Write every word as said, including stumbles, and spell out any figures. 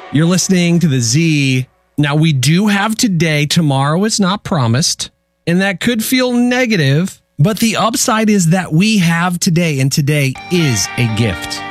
You're listening to the Z. Now, we do have today. Tomorrow is not promised, and that could feel negative, but the upside is that we have today, and today is a gift.